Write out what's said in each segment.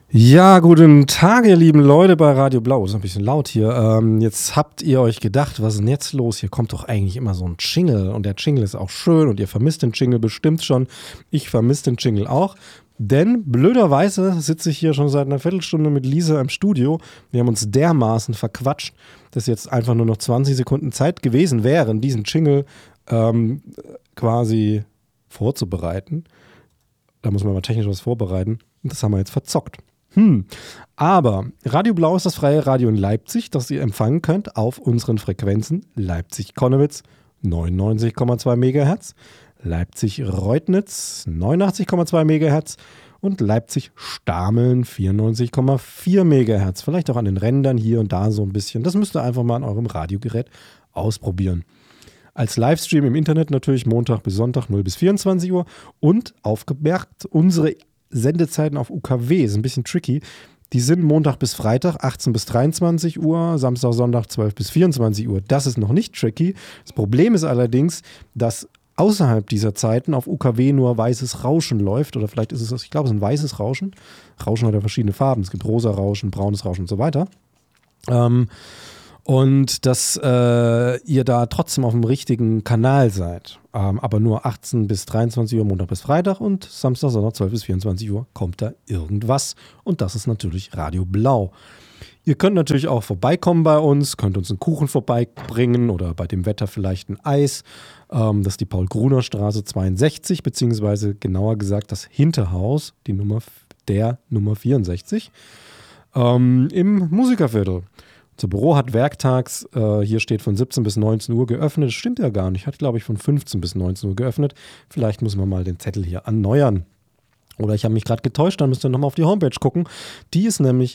Ja, guten Tag, ihr lieben Leute bei Radio Blau. Ist ein bisschen laut hier. Jetzt habt ihr euch gedacht, was ist denn jetzt los? Hier kommt doch eigentlich immer so ein Jingle und der Jingle ist auch schön und ihr vermisst den Jingle bestimmt schon. Ich vermisse den Jingle auch, denn blöderweise sitze ich hier schon seit einer Viertelstunde mit Lisa im Studio. Wir haben uns dermaßen verquatscht, dass jetzt einfach nur noch 20 Sekunden Zeit gewesen wären, diesen Jingle quasi vorzubereiten. Da muss man mal technisch was vorbereiten und das haben wir jetzt verzockt. Aber Radio Blau ist das freie Radio in Leipzig, das ihr empfangen könnt auf unseren Frequenzen Leipzig-Konnewitz 99,2 MHz, Leipzig-Reutnitz 89,2 MHz und Leipzig-Stameln 94,4 MHz. Vielleicht auch an den Rändern hier und da so ein bisschen. Das müsst ihr einfach mal an eurem Radiogerät ausprobieren. Als Livestream im Internet natürlich Montag bis Sonntag 0 bis 24 Uhr und aufgemerkt, unsere Sendezeiten auf UKW ist ein bisschen tricky. Die sind Montag bis Freitag 18 bis 23 Uhr, Samstag, Sonntag 12 bis 24 Uhr. Das ist noch nicht tricky. Das Problem ist allerdings, dass außerhalb dieser Zeiten auf UKW nur weißes Rauschen läuft. Oder vielleicht ist es, ich glaube, es ist ein weißes Rauschen. Rauschen hat ja verschiedene Farben. Es gibt rosa Rauschen, braunes Rauschen und so weiter. Und dass ihr da trotzdem auf dem richtigen Kanal seid. Aber nur 18 bis 23 Uhr, Montag bis Freitag und Samstag, Sonntag 12 bis 24 Uhr kommt da irgendwas. Und das ist natürlich Radio Blau. Ihr könnt natürlich auch vorbeikommen bei uns, könnt uns einen Kuchen vorbeibringen oder bei dem Wetter vielleicht ein Eis. Das ist die Paul-Gruner-Straße 62, beziehungsweise genauer gesagt das Hinterhaus, der Nummer 64, im Musikerviertel. Unser Büro hat werktags, hier steht von 17 bis 19 Uhr geöffnet. Das stimmt ja gar nicht. Hat, glaube ich, von 15 bis 19 Uhr geöffnet. Vielleicht müssen wir mal den Zettel hier erneuern. Oder ich habe mich gerade getäuscht, dann müsst ihr nochmal auf die Homepage gucken. Die ist nämlich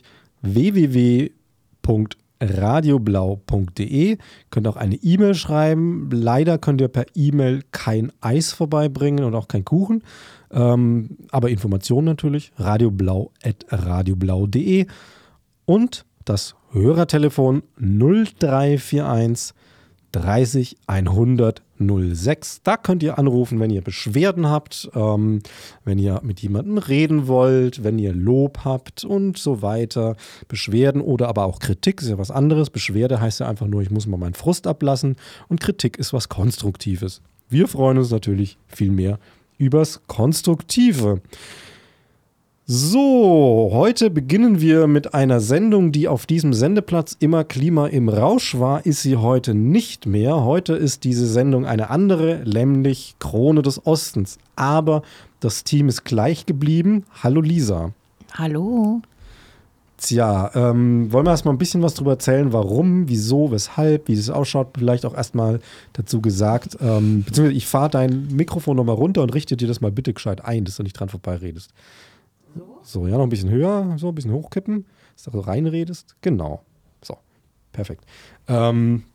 www.radioblau.de. Könnt auch eine E-Mail schreiben. Leider könnt ihr per E-Mail kein Eis vorbeibringen und auch kein Kuchen. Aber Informationen natürlich. radioblau@radioblau.de. Und das Hörertelefon 0341 30 100 06. Da könnt ihr anrufen, wenn ihr Beschwerden habt, wenn ihr mit jemandem reden wollt, wenn ihr Lob habt und so weiter. Beschwerden oder aber auch Kritik ist ja was anderes. Beschwerde heißt ja einfach nur, ich muss mal meinen Frust ablassen und Kritik ist was Konstruktives. Wir freuen uns natürlich viel mehr übers Konstruktive. So, heute beginnen wir mit einer Sendung, die auf diesem Sendeplatz immer Klima im Rausch war, ist sie heute nicht mehr. Heute ist diese Sendung eine andere, nämlich Krone des Ostens. Aber das Team ist gleich geblieben. Hallo Lisa. Hallo. Tja, wollen wir erstmal ein bisschen was drüber erzählen, warum, wieso, weshalb, wie es ausschaut, vielleicht auch erstmal dazu gesagt. Beziehungsweise ich fahre dein Mikrofon nochmal runter und richte dir das mal bitte gescheit ein, dass du nicht dran vorbeiredest. So, ja, noch ein bisschen höher, so ein bisschen hochkippen, dass du reinredest. Genau. So, perfekt. Ja,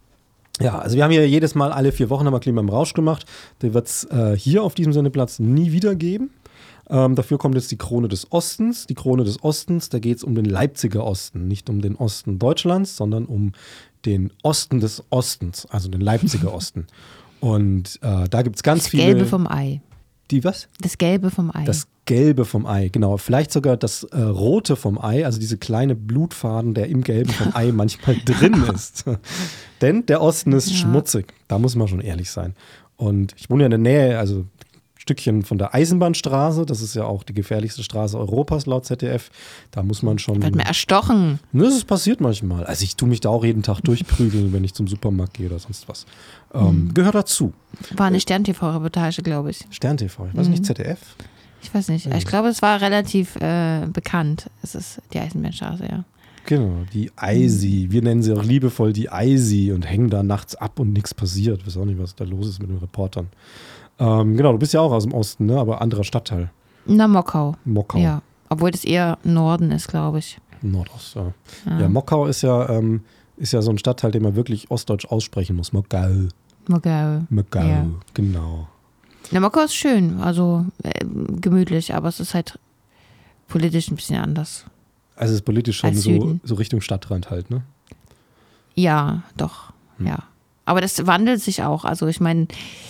also wir haben hier jedes Mal alle 4 Wochen haben wir Klima im Rausch gemacht. Den wird es hier auf diesem Sendeplatz nie wieder geben. Dafür kommt jetzt die Krone des Ostens. Die Krone des Ostens, da geht es um den Leipziger Osten. Nicht um den Osten Deutschlands, sondern um den Osten des Ostens, also den Leipziger Osten. Und da gibt es ganz viele... Das Gelbe vom Ei. Die was? Das Gelbe vom Ei. Das Gelbe vom Ei, genau. Vielleicht sogar das Rote vom Ei, also diese kleine Blutfaden, der im Gelben vom Ei manchmal drin ist. Denn der Osten ist schmutzig. Da muss man schon ehrlich sein. Und ich wohne ja in der Nähe, also ein Stückchen von der Eisenbahnstraße. Das ist ja auch die gefährlichste Straße Europas laut ZDF. Da muss man schon... Wird mir erstochen. Ne, das passiert manchmal. Also ich tue mich da auch jeden Tag durchprügeln, wenn ich zum Supermarkt gehe oder sonst was. Gehört dazu. War eine Stern-TV-Reportage, glaube ich. Stern-TV, ich weiß nicht, ZDF? Ich weiß nicht. Ich glaube, es war relativ bekannt. Es ist die Eisenbahnstraße, ja. Genau, die Eisi. Wir nennen sie auch liebevoll die Eisi und hängen da nachts ab und nichts passiert. Ich weiß auch nicht, was da los ist mit den Reportern. Genau, du bist ja auch aus dem Osten, ne? Aber anderer Stadtteil. Na, Mockau. Mockau. Ja, obwohl das eher Norden ist, glaube ich. Nordost, ja. Ja, Mockau ist ja so ein Stadtteil, den man wirklich ostdeutsch aussprechen muss. Mockau. Mockau. Mockau, Ja. genau. Na, Mockau ist schön, also gemütlich, aber es ist halt politisch ein bisschen anders. Also es ist politisch schon Als so Süden. Richtung Stadtrand halt, ne? Ja, doch, ja. Aber das wandelt sich auch. Also ich meine,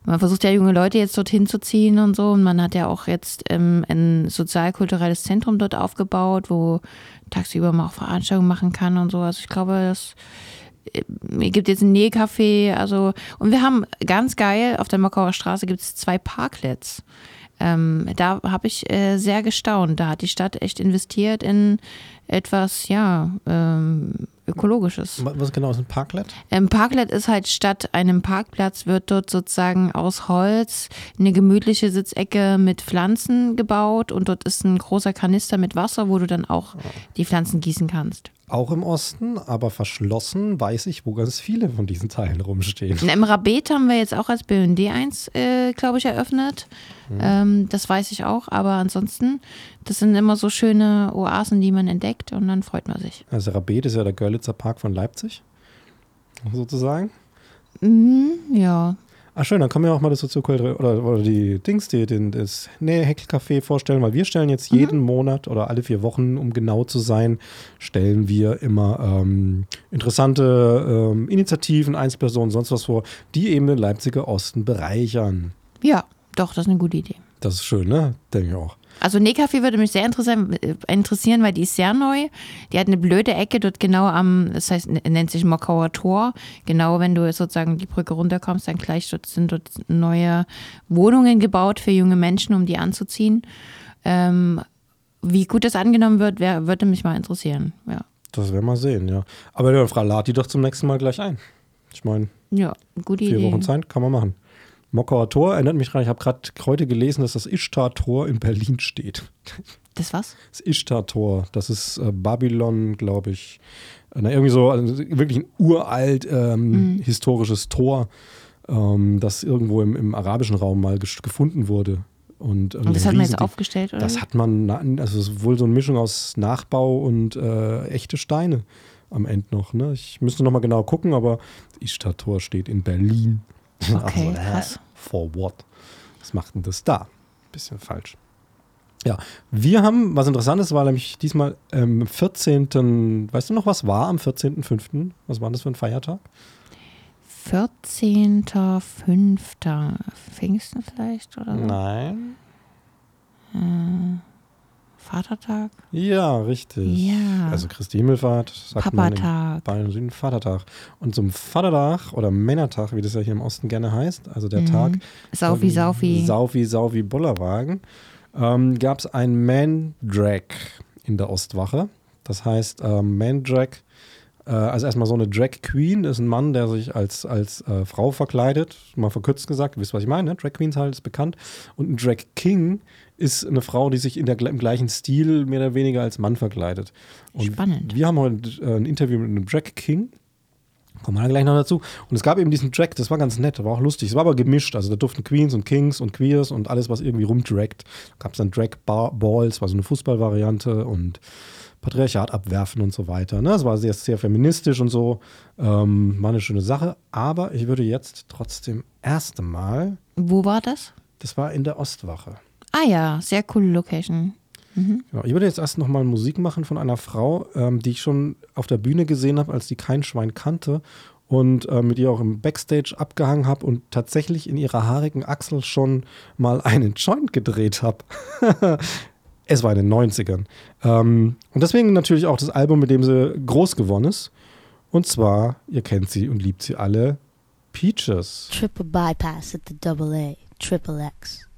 Man versucht ja junge Leute jetzt dorthin zu ziehen und so. Und man hat ja auch jetzt ein sozialkulturelles Zentrum dort aufgebaut, wo tagsüber man auch Veranstaltungen machen kann und so. Also ich glaube, es gibt jetzt ein Nähcafé. Also, und wir haben ganz geil, auf der Mockauer Straße gibt es 2 Parklets. Da habe ich sehr gestaunt. Da hat die Stadt echt investiert in etwas, Ökologisches. Was genau ist ein Parklet? Parklet ist halt statt einem Parkplatz wird dort sozusagen aus Holz eine gemütliche Sitzecke mit Pflanzen gebaut und dort ist ein großer Kanister mit Wasser, wo du dann auch die Pflanzen gießen kannst. Auch im Osten, aber verschlossen weiß ich, wo ganz viele von diesen Teilen rumstehen. Im Rabet haben wir jetzt auch als BND eins, glaube ich, eröffnet. Das weiß ich auch, aber ansonsten, das sind immer so schöne Oasen, die man entdeckt und dann freut man sich. Also Rabet ist ja der Görlitzer Park von Leipzig, sozusagen. Ja. Ach schön, dann können wir auch mal das soziokulturelle oder die Dings, das Nähe-Heckel-Café vorstellen, weil wir stellen jetzt jeden Monat oder alle 4 Wochen, um genau zu sein, stellen wir immer interessante Initiativen, Einzelpersonen, sonst was vor, die eben den Leipziger Osten bereichern. Ja, doch, das ist eine gute Idee. Das ist schön, ne? Denke ich auch. Also Nähcafé würde mich sehr interessieren, weil die ist sehr neu. Die hat eine blöde Ecke dort genau das heißt, nennt sich Mockauer Tor. Genau, wenn du sozusagen die Brücke runterkommst, dann gleich sind dort neue Wohnungen gebaut für junge Menschen, um die anzuziehen. Wie gut das angenommen wird, würde mich mal interessieren. Ja. Das werden wir sehen, ja. Aber ja, Frau, lad die doch zum nächsten Mal gleich ein. Ich meine, ja, gute 4 Idee. Wochen Zeit kann man machen. Mockauer Tor erinnert mich daran, ich habe gerade heute gelesen, dass das Ishtar-Tor in Berlin steht. Das was? Das Ishtar-Tor, das ist Babylon, glaube ich. Irgendwie so, also wirklich ein uralt historisches Tor, das irgendwo im arabischen Raum mal gefunden wurde. Und das hat man jetzt aufgestellt, oder? Das hat man, also es ist wohl so eine Mischung aus Nachbau und echte Steine am Ende noch. Ne? Ich müsste nochmal genau gucken, aber das Ishtar-Tor steht in Berlin. Okay, krass. For what? Was macht denn das da? Bisschen falsch. Ja, wir haben, was Interessantes war nämlich diesmal am 14., weißt du noch, was war am 14.05.? Was war das für ein Feiertag? 14.05. Pfingsten vielleicht, oder so? Nein. Vatertag? Ja, richtig. Ja. Also Christi Himmelfahrt, sagt Papatag. man im Bayern Süden, Vatertag. Und zum Vatertag oder Männertag, wie das ja hier im Osten gerne heißt, also der Tag Saufi. Bollerwagen, gab es ein Man-Drag in der Ostwache. Das heißt, Man-Drag, also erstmal so eine Drag Queen ist ein Mann, der sich als Frau verkleidet, mal verkürzt gesagt, ihr wisst, was ich meine, ne? Drag Queens halt, ist bekannt. Und ein Drag King ist eine Frau, die sich im gleichen Stil mehr oder weniger als Mann verkleidet. Und spannend. Wir haben heute ein Interview mit einem Drag King. Kommen wir dann gleich noch dazu. Und es gab eben diesen Drag, das war ganz nett, war auch lustig. Es war aber gemischt. Also da durften Queens und Kings und Queers und alles, was irgendwie rumdragt. Da gab es dann Drag Balls, war so eine Fußballvariante und Patriarchat abwerfen und so weiter. Ne? Es war sehr, sehr feministisch und so. War eine schöne Sache. Aber ich würde jetzt trotzdem erst einmal. Wo war das? Das war in der Ostwache. Ah ja, sehr coole Location. Genau. Ich würde jetzt erst nochmal Musik machen von einer Frau, die ich schon auf der Bühne gesehen habe, als die kein Schwein kannte und mit ihr auch im Backstage abgehangen habe und tatsächlich in ihrer haarigen Achsel schon mal einen Joint gedreht habe. Es war in den 90ern. Und deswegen natürlich auch das Album, mit dem sie groß geworden ist. Und zwar, ihr kennt sie und liebt sie alle, Peaches. Triple bypass at the double A, triple X.